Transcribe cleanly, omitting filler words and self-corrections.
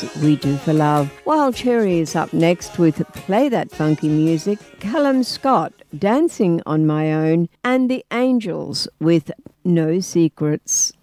is We Do For Love. Wild Cherry is up next with Play That Funky Music, Callum Scott, Dancing on My Own, and The Angels with No Secrets.